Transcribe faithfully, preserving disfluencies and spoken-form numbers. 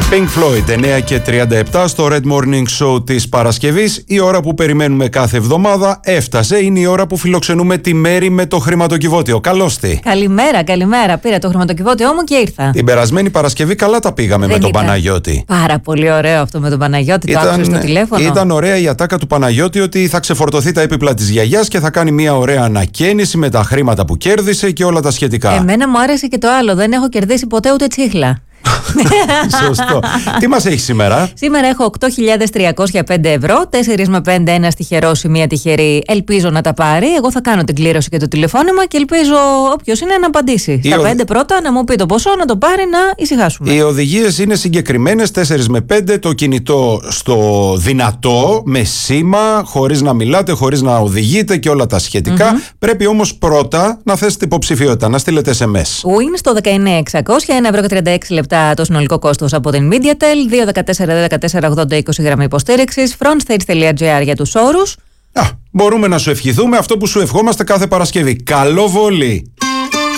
Pink Floyd, εννιά και τριάντα επτά στο Red Morning Show της Παρασκευής. Η ώρα που περιμένουμε κάθε εβδομάδα έφτασε. Είναι η ώρα που φιλοξενούμε τη Μέρη με το χρηματοκιβώτιο. Καλώς τη. Καλημέρα, καλημέρα. Πήρα το χρηματοκιβώτιό μου και ήρθα. Την περασμένη Παρασκευή καλά τα πήγαμε. Δεν με τον Παναγιώτη. Πάρα πολύ ωραίο αυτό με τον Παναγιώτη. Ήταν, το άκουσες στο τηλέφωνο. Ήταν ωραία η ατάκα του Παναγιώτη ότι θα ξεφορτωθεί τα έπιπλα της γιαγιάς και θα κάνει μια ωραία ανακαίνιση με τα χρήματα που κέρδισε και όλα τα σχετικά. Εμένα μου άρεσε και το άλλο. Δεν έχω κερδίσει ποτέ ούτε τσίχλα. Σωστό. Τι μας έχει σήμερα? Σήμερα έχω οκτώ χιλιάδες τριακόσια πέντε ευρώ, τέσσερα με πέντε, ένα τυχερός ή μία τυχερή. Ελπίζω να τα πάρει. Εγώ θα κάνω την κλήρωση και το τηλεφώνημα και ελπίζω όποιος είναι να απαντήσει. Στα ο... πέντε πρώτα να μου πει το ποσό, να το πάρει, να ησυχάσουμε. Οι οδηγίες είναι συγκεκριμένες, τέσσερα με πέντε, το κινητό στο δυνατό, με σήμα, χωρίς να μιλάτε, χωρίς να οδηγείτε και όλα τα σχετικά. Mm-hmm. Πρέπει όμως πρώτα να θέσετε υποψηφιότητα, να στείλετε ες εμ ες. Win στο δεκαεννιά εξακόσια, ένα ευρώ και τριάντα έξι λεπτά το συνολικό κόστος από την MediaTel, δύο δεκατέσσερα δεκατέσσερα ογδόντα είκοσι γραμμή υποστήριξης, frontstage.gr για τους όρους. Α, μπορούμε να σου ευχηθούμε αυτό που σου ευχόμαστε κάθε Παρασκευή. Καλό βόλι!